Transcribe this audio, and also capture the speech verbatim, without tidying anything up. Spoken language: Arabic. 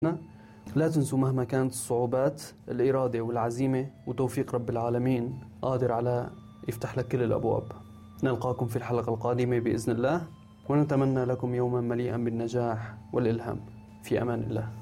لا تنسوا مهما كانت الصعوبات، الإرادة والعزيمة وتوفيق رب العالمين قادر على يفتح لك كل الأبواب. نلقاكم في الحلقة القادمة بإذن الله، ونتمنى لكم يوما مليئا بالنجاح والإلهام. في أمان الله.